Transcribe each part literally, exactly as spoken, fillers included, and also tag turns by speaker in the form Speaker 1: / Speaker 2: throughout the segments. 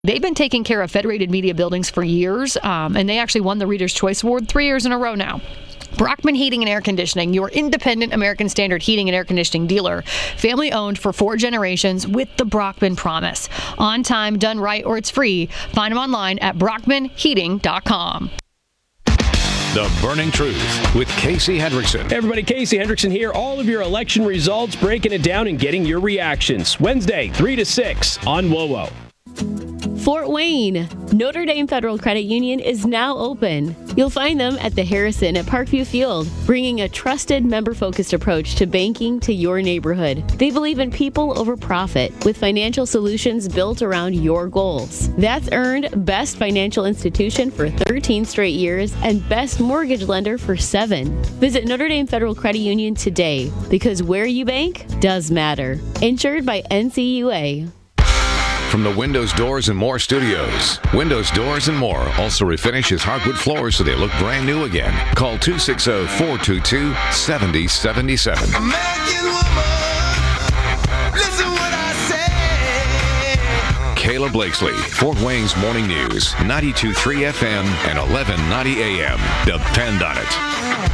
Speaker 1: They've been taking care of Federated Media buildings for years, um, and they actually won the Reader's Choice Award three years in a row now. Brockman Heating and Air Conditioning, your independent American Standard heating and air conditioning dealer. Family owned for four generations with the Brockman promise. On time, done right, or it's free. Find them online at brockman heating dot com.
Speaker 2: The Burning Truth with Casey Hendrickson.
Speaker 3: Hey everybody, Casey Hendrickson here. All of your election results, breaking it down and getting your reactions. Wednesday, three to six on W O W O.
Speaker 4: Fort Wayne. Notre Dame Federal Credit Union is now open. You'll find them at the Harrison at Parkview Field, bringing a trusted, member-focused approach to banking to your neighborhood. They believe in people over profit, with financial solutions built around your goals. That's earned Best Financial Institution for thirteen straight years and Best Mortgage Lender for seven. Visit Notre Dame Federal Credit Union today, because where you bank does matter. Insured by N C U A.
Speaker 2: From the Windows, Doors, and More studios, Windows, Doors, and More also refinishes hardwood floors so they look brand new again. Call two six zero, four two two, seven zero seven seven.
Speaker 5: American woman, listen what I say.
Speaker 2: Kayla Blakesley, Fort Wayne's Morning News, ninety-two point three F M and eleven ninety A M. Depend on it.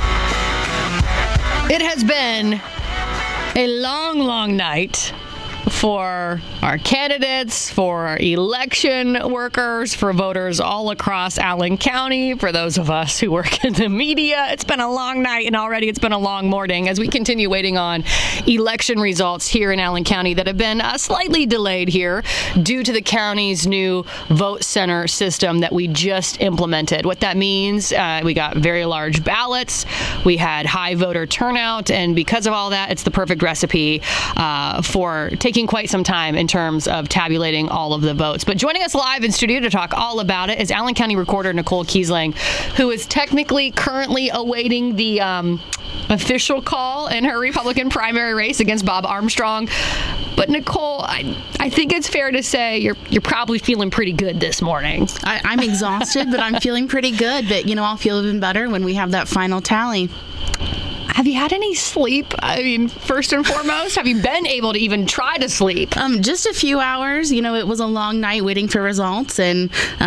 Speaker 1: It has been a long, long night for our candidates, for our election workers, for voters all across Allen County, for those of us who work in the media. It's been a long night, and already it's been a long morning as we continue waiting on election results here in Allen County that have been uh, slightly delayed here due to the county's new vote center system that we just implemented. What that means, uh, we got very large ballots, we had high voter turnout, and because of all that, it's the perfect recipe uh, for taking quite some time in terms of tabulating all of the votes. But joining us live in studio to talk all about it is Allen County Recorder Nicole Kiesling, who is technically currently awaiting the um, official call in her Republican primary race against Bob Armstrong. But Nicole, I, I think it's fair to say you're you're probably feeling pretty good this morning.
Speaker 6: I, I'm exhausted, but I'm feeling pretty good. But, you know, I'll feel even better when we have that final tally.
Speaker 1: Have you had any sleep? I mean, first and foremost, have you been able to even try to sleep?
Speaker 6: Um, just a few hours. You know, it was a long night waiting for results, and